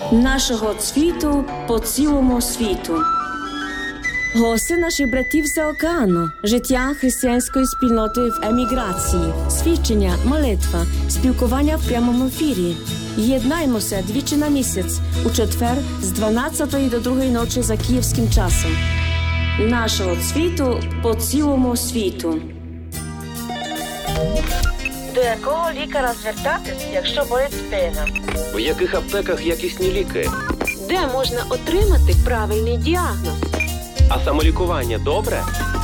Нашого світу по цілому світу. Голоси наших братів за океану, життя християнської спільноти в еміграції, свідчення, молитва, спілкування в прямому ефірі. Єднаймося двічі на місяць, у четвер з 12 до 2 ночі за київським часом. Нашого світу по цілому світу. До якого лікаря звертатись, якщо болить спина? У яких аптеках якісні ліки? Де можна отримати правильний діагноз? А самолікування добре?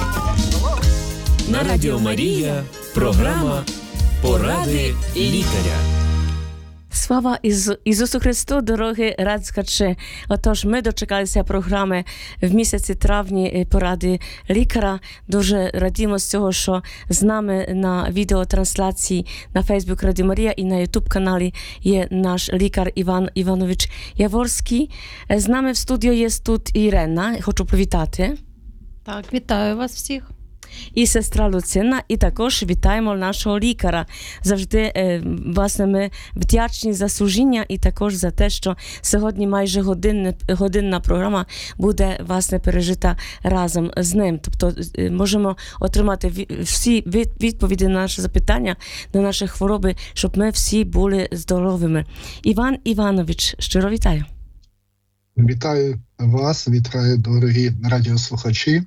На Радіо Марія програма «Поради лікаря». Слава Ісусу Христу, дорогі радслухачі. Отож, ми дочекалися програми в місяці травні «Поради лікаря». Дуже радімо з цього, що з нами на відеотрансляції на Фейсбук Радіо Марія і на Ютуб-каналі є наш лікар Іван Іванович Яворський. З нами в студії є тут Ірена. Хочу привітати. Так, вітаю вас всіх. І сестра Луцина, і також вітаємо нашого лікаря. Завжди, власне, ми вдячні за служіння і також за те, що сьогодні майже годинна програма буде, власне, пережита разом з ним. Тобто можемо отримати всі відповіді на наші запитання, на наші хвороби, щоб ми всі були здоровими. Іван Іванович, щиро вітаю. Вітаю вас, вітаю, дорогі радіослухачі.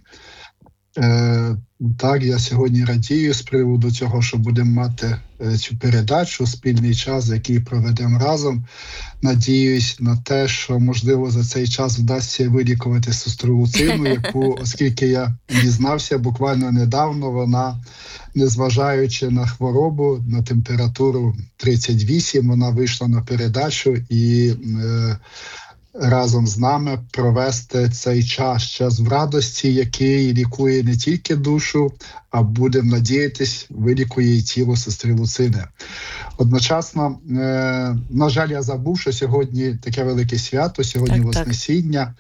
Так, я сьогодні радію з приводу цього, що будемо мати цю передачу, спільний час, який проведемо разом. Надіюсь на те, що, можливо, за цей час вдасться вилікувати сестру Луцину, яку, оскільки я дізнався буквально недавно, вона, незважаючи на хворобу, на температуру 38, вона вийшла на передачу і разом з нами провести цей час в радості, який лікує не тільки душу, а будемо надіятись, вилікує і тіло сестри Луцини. Одночасно, на жаль, я забув, що сьогодні таке велике свято, сьогодні Вознесіння.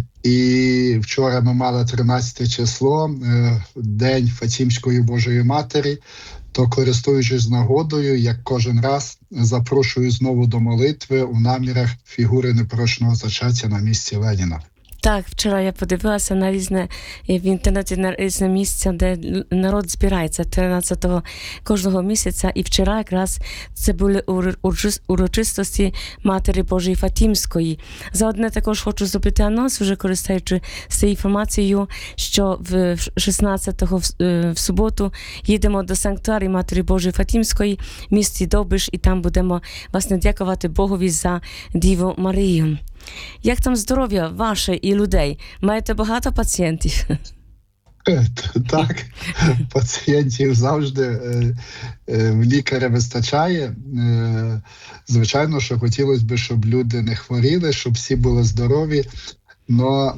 І вчора ми мали 13 число, День Фатімської Божої Матері. То, користуючись нагодою, як кожен раз, запрошую знову до молитви у намірах фігури непорочного зачаття на місці Леніна. Так, вчора я подивилася на різне, в інтернеті на різне місця, де народ збирається 13-го кожного місяця. І вчора якраз це були урочистості Матері Божої Фатімської. Заодне також хочу зробити анонс, вже користуючи з цією інформацією, що в 16-го в суботу їдемо до санктуарії Матері Божої Фатімської в місті Довбиш, і там будемо, власне, дякувати Богові за Діву Марію. Як там здоров'я ваше і людей? Маєте багато пацієнтів? Так, пацієнтів завжди в лікаря вистачає. Звичайно, що хотілося б, щоб люди не хворіли, щоб всі були здорові. Но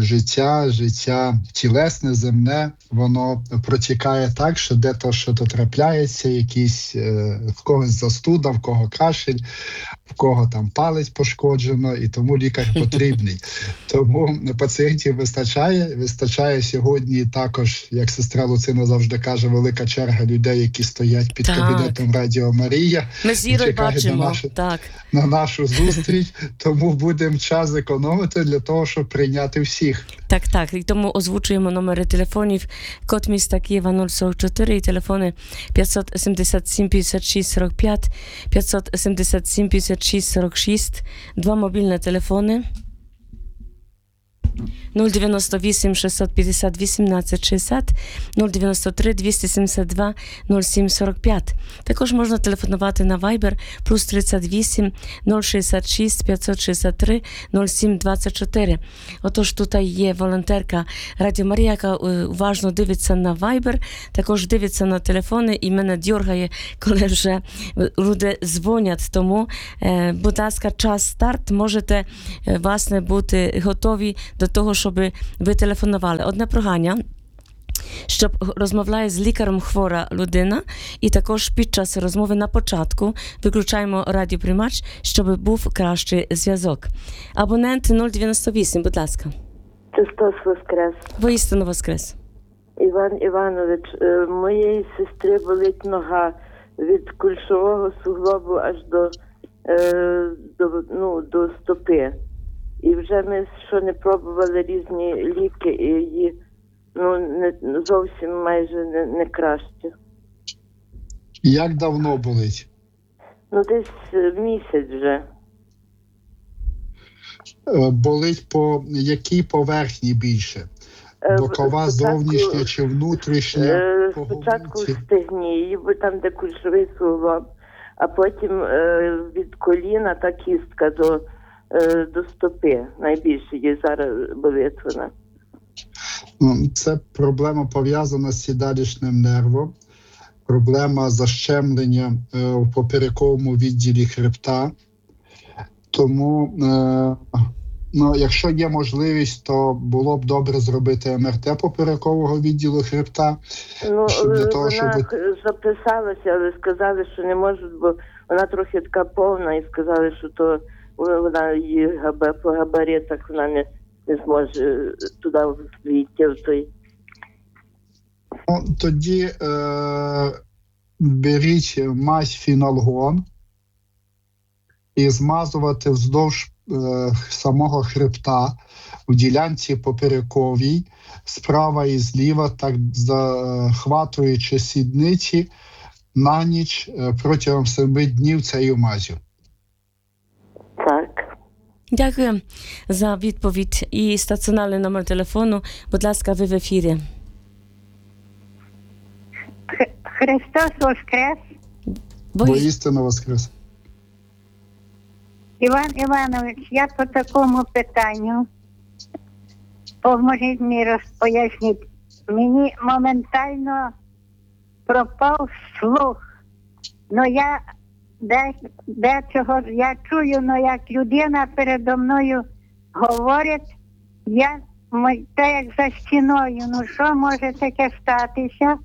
життя тілесне, земне, воно протікає так, що де-то що-то трапляється, якісь в когось застуда, в кого кашель, в кого там палець пошкоджено, і тому лікар потрібний. Тому пацієнтів вистачає сьогодні також, як сестра Луцина завжди каже, велика черга людей, які стоять під кабінетом Радіо Марія. Ми з Ірою бачимо, на нашу зустріч, тому будемо час економити для того, щоб прийняти всіх. Так. І тому озвучуємо номери телефонів. Код міста Києва 044 і телефони 577 56 45, 577 56 46, два мобільні телефони 098 650 18 60, 093 272 07 45. Також можна телефонувати на Viber плюс 38 066 563 07 24. Отож, тут є волонтерка Радіо Марія, яка уважно дивиться на Viber, також дивиться на телефони і мене дьоргає, коли вже люди дзвонять. Тому, будь ласка, час старт, можете, власне, бути готові до того, щоб ви телефонували. Одне прохання, щоб розмовляє з лікарем хвора людина, і також під час розмови на початку виключаємо радіоприймач, щоб був кращий зв'язок. Абонент 098, будь ласка. Христос воскрес. Воістину воскрес. Іван Іванович, моєї сестри болить нога від кульшового суглобу аж до до стопи. І вже ми що не пробували різні ліки, і зовсім майже не краще. Як давно болить? Десь місяць вже. Болить по якій поверхні більше? Бокова, зовнішня чи внутрішня? Спочатку в стегні, там де кульшовий суглоб, а потім від коліна та кістка до стопи. Найбільше її зараз болить вона. Це проблема пов'язана з сідалищним нервом, проблема защемлення в поперековому відділі хребта. Тому, якщо є можливість, то було б добре зробити МРТ поперекового відділу хребта. Вона записалася, але сказали, що не можуть, бо вона трохи така повна, і сказали, що то вона її по габаритах вона не зможе туди війти в той. Тоді беріть мазь фінолгон і змазувати вздовж самого хребта в ділянці поперековій, справа і зліва, так захватуючи сідниці на ніч протягом 7 днів цією мазю. Так. Дякую за відповідь. І стаціонарний номер телефону, будь ласка, ви в ефірі. Христос Воскрес! Воістину воскрес. Іван Іванович, я по такому питанню. Поможіть мені поясніть. Мені моментально пропав слух. Я дечого я чую, як людина передо мною говорить, те як за стіною. Що може таке статися?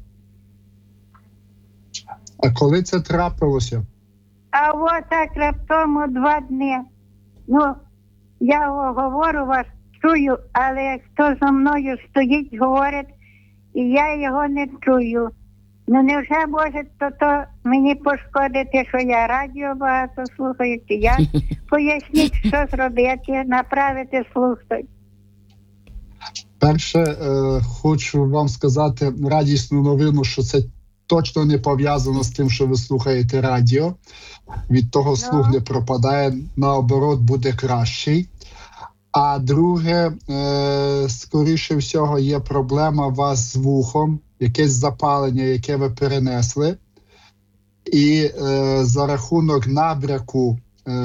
А коли це трапилося? А от так раптом 2 дні. Я говорю вас, чую, але хто за мною стоїть, говорить, і я його не чую. Невже може то мені пошкодити, що я радіо багато слухаю, чи як? Поясніть, що зробити, направити слух. Перше, хочу вам сказати радісну новину, що це точно не пов'язано з тим, що ви слухаєте радіо. Від того слух не пропадає, наоборот, буде кращий. А друге, скоріше всього, є проблема у вас з вухом, якесь запалення, яке ви перенесли. І за рахунок набряку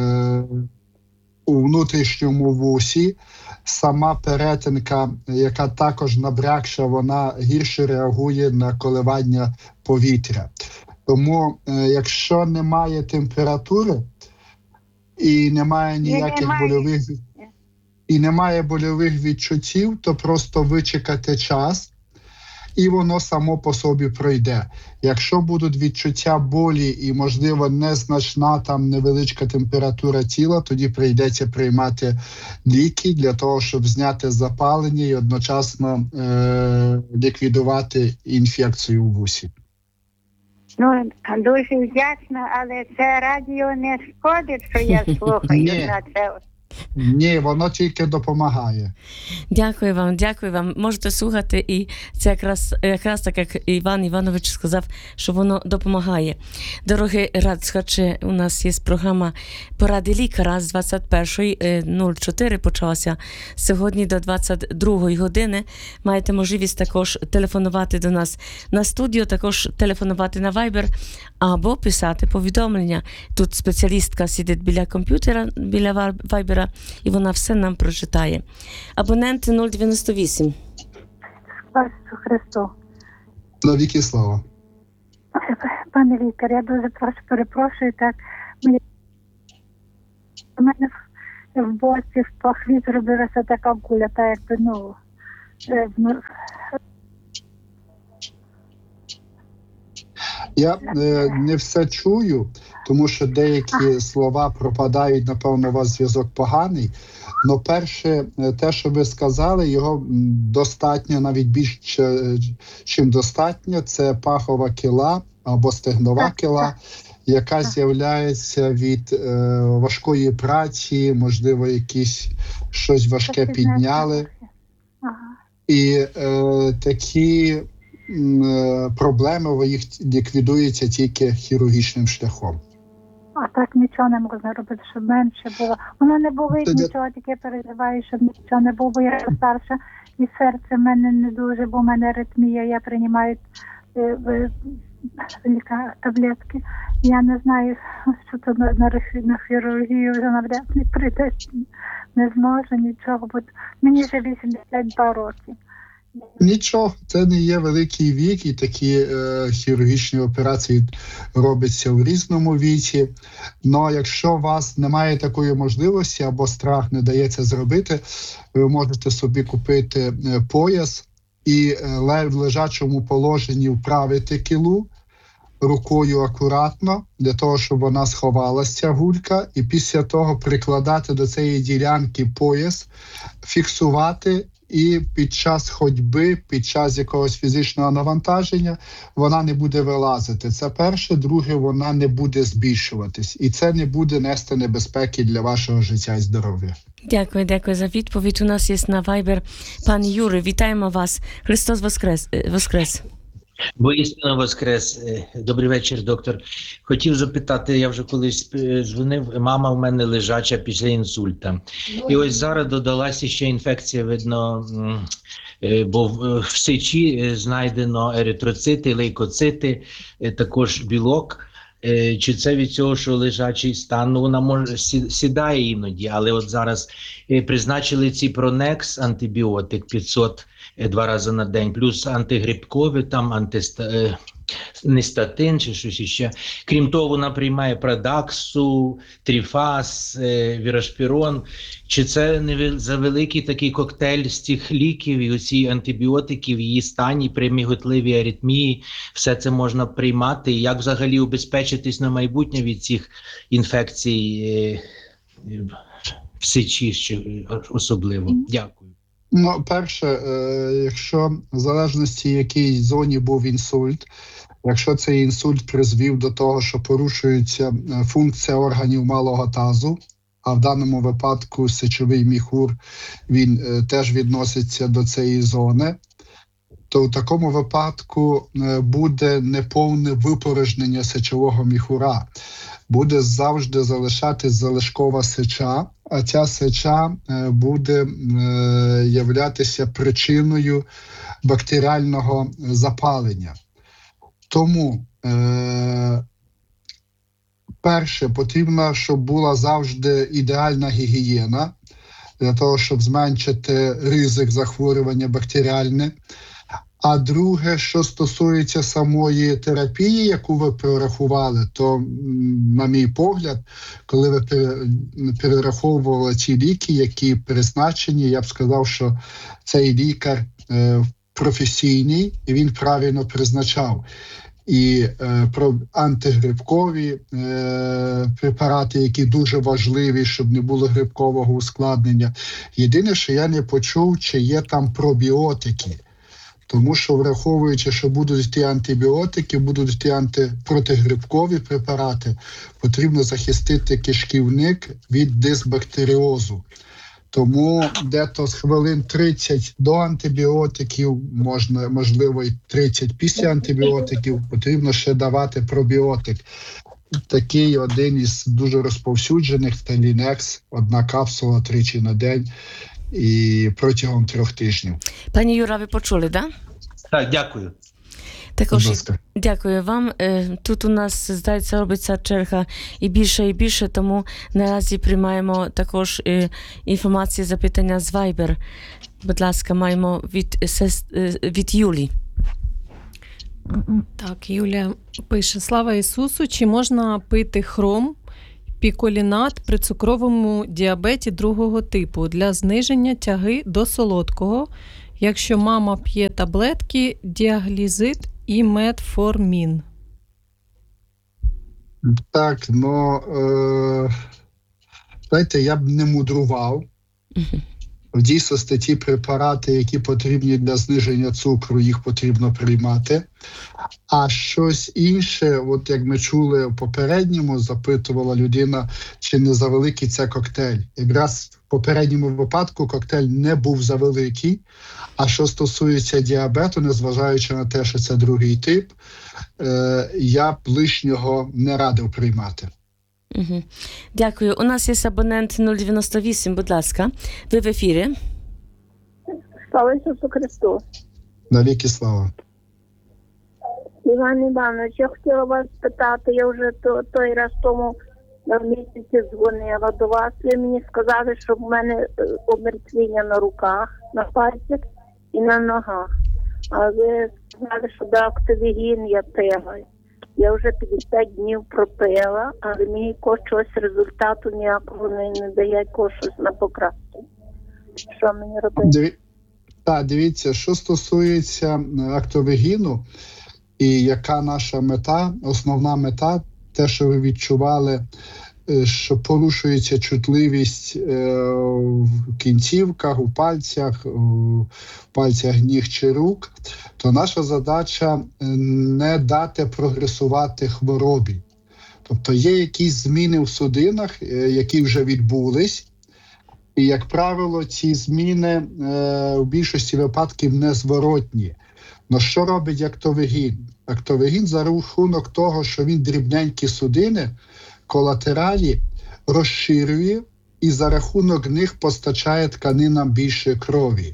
у внутрішньому вусі, сама перетинка, яка також набрякша, вона гірше реагує на коливання повітря. Тому, якщо немає температури і немає ніяких больових відчуттів, то просто вичекати час, і воно само по собі пройде. Якщо будуть відчуття болі і, можливо, незначна невеличка температура тіла, тоді прийдеться приймати ліки для того, щоб зняти запалення і одночасно ліквідувати інфекцію у вусі. Дуже вдячна, але це радіо не шкодить, що я слухаю на це. Ні, воно тільки допомагає. Дякую вам. Можете слухати, і це якраз так, як Іван Іванович сказав, що воно допомагає. Дорогі радслухачі, у нас є програма «Поради лікаря» з 21.04 почалася сьогодні до 22 години. Маєте можливість також телефонувати до нас на студію, також телефонувати на Viber або писати повідомлення. Тут спеціалістка сидить біля комп'ютера, біля Viber, і вона все нам прочитає. Абонент 098. Спасибо Христу. Навіки слава. Пане лікар, я дуже перепрошую, так. У мене в боці, в пахві зробилася така куля, так якби, Я не все чую, тому що деякі слова пропадають, напевно, у вас зв'язок поганий. Но перше, те, що ви сказали, його достатньо, навіть більше, чим достатньо, це пахова кіла або стегнова кіла, яка з'являється від важкої праці, можливо, щось важке підняли. І такі проблеми ви їх ліквідуєте тільки хірургічним шляхом. А так нічого не можна робити, щоб менше було. Воно не болить, нічого, таке переживаю, щоб нічого не було, бо я старша, і серце в мене не дуже, бо в мене аритмія, я приймаю таблетки. Я не знаю, що то на хірургію вже навряд не прийде, не зможу нічого, бо мені вже 82 роки. Нічого, це не є великий вік, і такі хірургічні операції робляться в різному віці. Но якщо у вас немає такої можливості або страх не дає це зробити, ви можете собі купити пояс і в лежачому положенні вправити кілу рукою акуратно, для того, щоб вона сховалася, гулька, і після того прикладати до цієї ділянки пояс, фіксувати. І під час ходьби, під час якогось фізичного навантаження вона не буде вилазити. Це перше. Друге, вона не буде збільшуватись. І це не буде нести небезпеки для вашого життя і здоров'я. Дякую за відповідь. У нас є на Viber пан Юрій. Вітаємо вас. Христос Воскрес. Воістину Воскрес. Добрий вечір, доктор. Хотів запитати, я вже колись дзвонив, мама в мене лежача після інсульта. І ось зараз додалася ще інфекція, видно, бо в сечі знайдено еритроцити, лейкоцити, також білок. Чи це від цього, що лежачий стан? Ну, вона може сідає іноді, але от зараз призначили Ципронекс, антибіотик 500 2 рази на день, плюс антигрибкові, там нестатин чи щось іще. Крім того, вона приймає Продаксу, Трифас, Вірошпірон. Чи це не за великий такий коктейль з цих ліків і оці антибіотиків в її стані при міготливій аритмії? Все це можна приймати? І як взагалі убезпечитись на майбутнє від цих інфекцій в сечі особливо? Дякую. Ну, перше, якщо в залежності, в якій зоні був інсульт, якщо цей інсульт призвів до того, що порушується функція органів малого тазу, а в даному випадку сечовий міхур, він теж відноситься до цієї зони, то в такому випадку буде неповне випорожнення сечового міхура. Буде завжди залишатись залишкова сеча, а ця сеча буде являтися причиною бактеріального запалення. Тому, перше, потрібно, щоб була завжди ідеальна гігієна, для того, щоб зменшити ризик захворювання бактеріальне. А друге, що стосується самої терапії, яку ви перерахували, то, на мій погляд, коли ви перераховували ці ліки, які призначені, я б сказав, що цей лікар професійний, і він правильно призначав. І антигрибкові препарати, які дуже важливі, щоб не було грибкового ускладнення. Єдине, що я не почув, чи є там пробіотики. Тому що, враховуючи, що будуть йти антибіотики, будуть йти протигрибкові препарати, потрібно захистити кишківник від дисбактеріозу. Тому дето з хвилин 30 до антибіотиків, можливо і 30 після антибіотиків, потрібно ще давати пробіотик. Такий один із дуже розповсюджених – Телінекс, 1 капсула 3 на день. І протягом 3 тижнів. Пані Юра, ви почули, так? Так, дякую. Також дякую вам. Тут у нас, здається, робиться черга і більше, тому наразі приймаємо також інформації, запитання з Viber. Будь ласка, маємо від Юлі. Так, Юлія пише: слава Ісусу, чи можна пити хром, піколінат при цукровому діабеті 2 типу для зниження тяги до солодкого, якщо мама п'є таблетки діаглізид і метформін? Так, знаєте, я б не мудрував. В дійсності ті препарати, які потрібні для зниження цукру, їх потрібно приймати. А щось інше, от як ми чули в попередньому, запитувала людина, чи не завеликий це коктейль. Якраз в попередньому випадку коктейль не був завеликий. А що стосується діабету, незважаючи на те, що це другий тип, я б лишнього не радив приймати. Угу. Дякую. У нас є абонент 098, будь ласка. Ви в ефірі. Слава Ісусу Христу. Навіки слава. Іван Іванович, я хотіла вас спитати, я вже той раз тому в місяці дзвонила до вас. Ви мені сказали, що в мене омертвіння на руках, на пальцях і на ногах. А ви сказали, що Доактовігін я пила. Я вже 50 днів пропила, але мені чогось результату ніякого не дає, щось на покращення. Що мені робити? Дивіться, що стосується актовегіну, і яка наша мета, основна мета, те, що ви відчували, що порушується чутливість в кінцівках, у пальцях ніг чи рук, то наша задача не дати прогресувати хворобі. Тобто є якісь зміни в судинах, які вже відбулись, і, як правило, ці зміни в більшості випадків незворотні. Но що робить актовегін? Актовегін за рахунок того, що він дрібненькі судини, колатералі, розширює і за рахунок них постачає тканинам більше крові.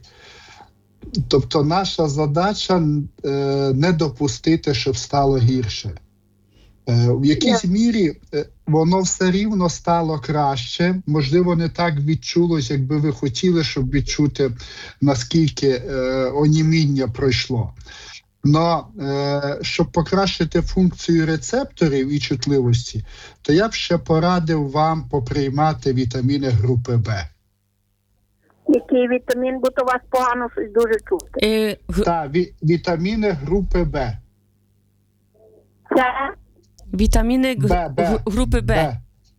Тобто наша задача не допустити, щоб стало гірше. В якійсь мірі воно все рівно стало краще. Можливо, не так відчулось, якби ви хотіли, щоб відчути, наскільки оніміння пройшло. Но щоб покращити функцію рецепторів і чутливості, то я б ще порадив вам поприймати вітаміни групи Б. Який вітамін, бо то вас погано щось дуже чути. Так, вітаміни групи Б. Це? Вітаміни групи Б.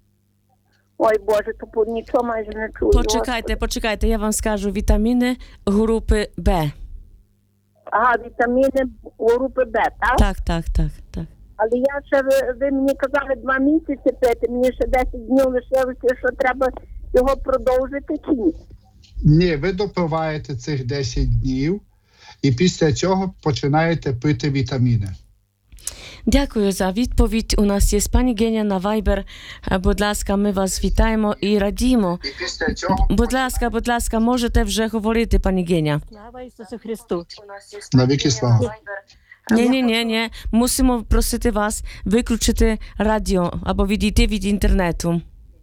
Ой, Боже, то нічого майже не чую. Почекайте, я вам скажу. Вітаміни групи Б. Ага, вітаміни групи Б, так? Так. Але я ще, ви мені казали 2 місяці пити, мені ще 10 днів лишилося, що треба його продовжити чи ні? Ні, ви допиваєте цих 10 днів і після цього починаєте пити вітаміни. Дякую за відповідь. У нас є пані Геня на Viber. Будь ласка, ми вас вітаємо і радімо. Будь ласка, можете вже говорити, пані Геня. Слава Ісусу Христу. Навіки слава. Ні. Мусимо просити вас виключити радіо або відійти від інтернету.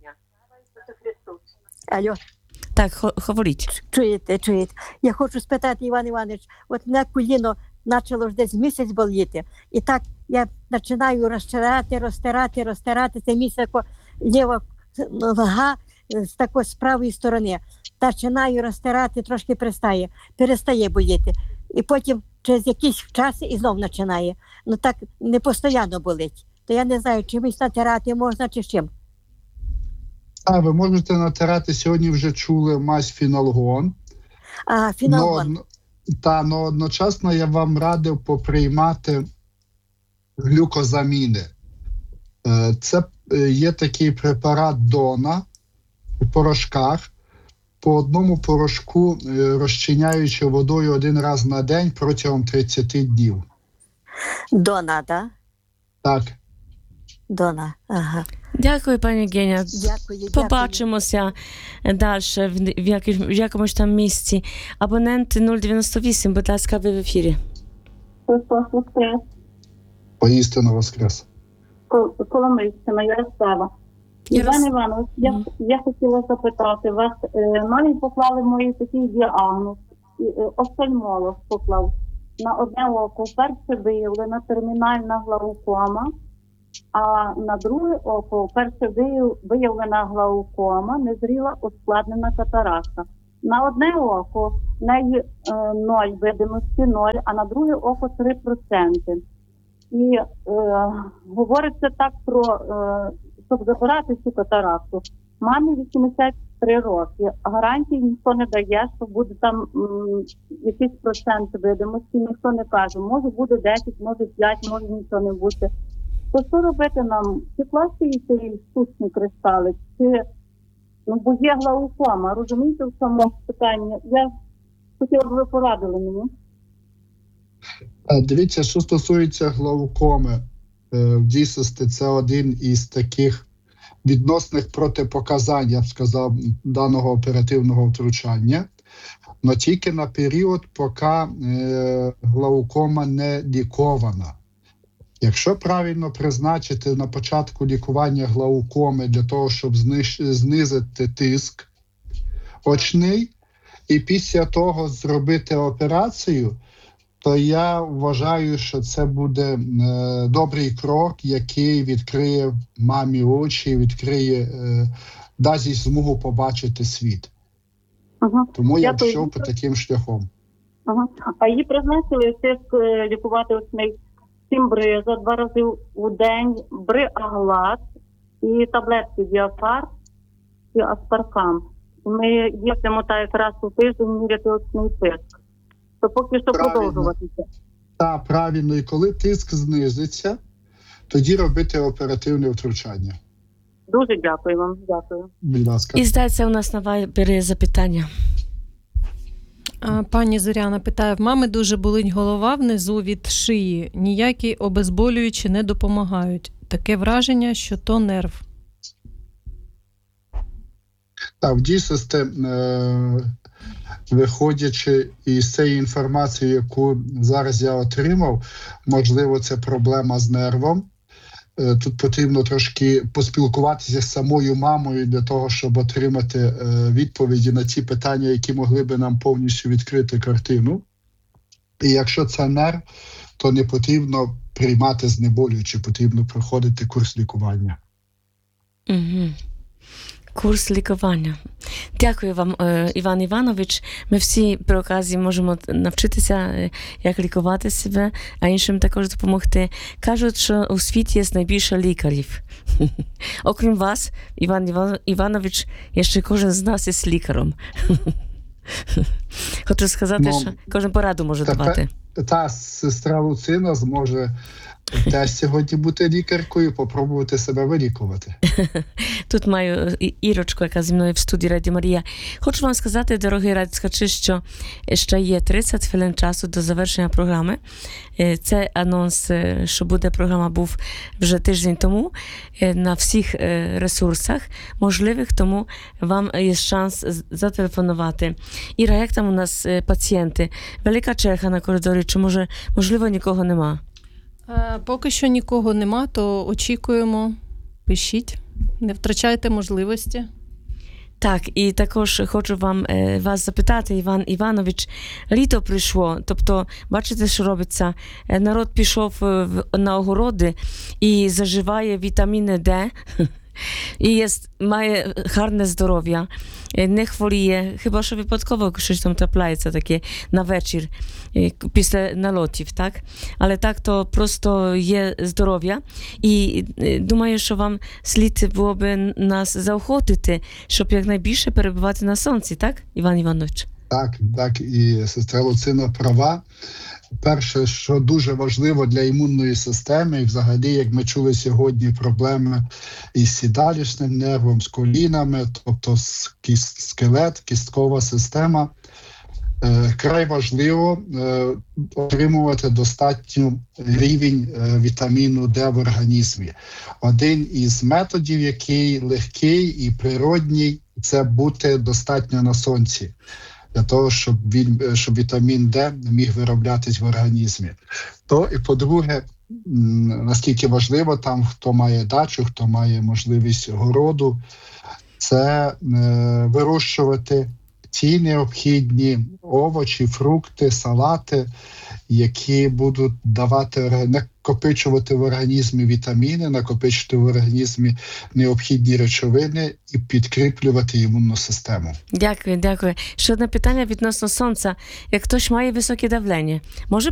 Алло. Так, говоріть. Чуєте. Я хочу спитати, Іван Іванович, от мене коліно почало ж десь місяць боліти. І так я починаю розтирати це місце, ліва нога з такої з правої сторони. Починаю розтирати, трошки перестає боліти. І потім через якийсь час і знов починає. Ну так не постійно болить. То я не знаю, чимось натирати можна чи з чим. Ви можете натирати, сьогодні вже чули мазь фінолгон. Фінолгон. Но одночасно я вам радив поприймати глюкозаміни. Це є такий препарат Дона у порошках. По одному порошку розчиняючи водою 1 раз на день протягом 30 днів. Дона, так? Так. Дона, ага. Дякую, пані Геня. Дякую. Побачимося далі в якомусь там місці. Абонент 098, будь ласка, ви в ефірі. Христос Воскрес. Воістину Воскрес. Коломийщина, Ярослава. Іван Іванович, я хотіла запитати вас, мамі поклали мої такий діагноз, офтальмолог поклав. На одне око вперше виявлена термінальна глаукома, а на друге око вперше виявлена глаукома, незріла ускладнена катаракта. На одне око в неї 0 видимості, 0, а на друге око 3%. І говориться так про, щоб забирати цю катаракту. Мамі 3 роки. Гарантії ніхто не дає, що буде там якийсь процент видимості, ніхто не каже. Може буде 10, може 5, може нічого не бути. То що робити нам? Чи класти їй цей штучний кристалик, чи бо є глаукома, розумієте, в цьому питанні? Я хотіла б ви порадили мені. Дивіться, що стосується глаукоми, в дійсності це один із таких відносних протипоказань, я б сказав, даного оперативного втручання, але тільки на період, поки глаукома не лікована. Якщо правильно призначити на початку лікування глаукоми для того, щоб знизити тиск очний, і після того зробити операцію, то я вважаю, що це буде добрий крок, який відкриє мамі очі, дасть їй змогу побачити світ. Тому я пішов по таким шляхом. А її призначили лікувати очний Сімбриза 2 рази у день, Бриаглат і таблетки Діафар і Аспаркам. Ми їздимо раз у тиждень міряти очний тиск. То поки що продовжуватися. Так, правильно. І коли тиск знизиться, тоді робити оперативне втручання. Дуже дякую вам. Дякую. Будь ласка. І здається, у нас на вайбері запитання. Пані Зоряна питає, в мами дуже болить голова внизу від шиї. Ніякі обезболюючі не допомагають. Таке враження, що то нерв. Так, в дійсності, виходячи із цієї інформації, яку зараз я отримав, можливо, це проблема з нервом. Тут потрібно трошки поспілкуватися з самою мамою для того, щоб отримати відповіді на ті питання, які могли би нам повністю відкрити картину. І якщо це нерв, то не потрібно приймати знеболюючі, потрібно проходити курс лікування. Угу. Курс лікування. Дякую вам, Іван Іванович. Ми всі при оказії можемо навчитися, як лікувати себе, а іншим також допомогти. Кажуть, що у світі є найбільше лікарів. Окрім вас, Іван Іванович, ще кожен з нас є лікарем. Хочу сказати, що кожен пораду може давати. Та сестра Луцина зможе теж сьогодні бути лікаркою, попробувати себе вилікувати. Тут маю Ірочку, яка зі мною в студії Радіо Марія. Хочу вам сказати, дорогі радіослухачі, що ще є 30 хвилин часу до завершення програми. Це анонс, що буде програма, був вже тиждень тому на всіх ресурсах можливих, тому вам є шанс зателефонувати. Іра, як там у нас пацієнти? Велика черга на коридорі, чи можливо нікого нема? Поки що нікого нема, то очікуємо. Пишіть, не втрачайте можливості. Так, і також хочу вас запитати, Іван Іванович, літо прийшло, тобто, бачите, що робиться? Народ пішов на огороди і заживає вітаміни Д, і має гарне здоров'я, не хворіє, хіба що випадково щось там трапляється таке на вечір після нальотів, так? Але так то просто є здоров'я. І думаю, що вам слід було би нас заохотити, щоб якнайбільше перебувати на сонці, так, Іван Іванович? Так, і сестра Луцина права. Перше, що дуже важливо для імунної системи, і взагалі, як ми чули сьогодні, проблеми із сідалічним нервом, з колінами, тобто скелет, кісткова система. Край важливо отримувати достатній рівень вітаміну Д в організмі. Один із методів, який легкий і природній, це бути достатньо на сонці, для того, щоб вітамін Д міг вироблятись в організмі. То і по-друге, наскільки важливо там, хто має дачу, хто має можливість городу, це вирощувати ті необхідні овочі, фрукти, салати, які будуть накопичувати в організмі вітаміни, накопичувати в організмі необхідні речовини і підкріплювати імунну систему. Дякую. Ще одне питання відносно сонця. Як хтось має високе давлення, може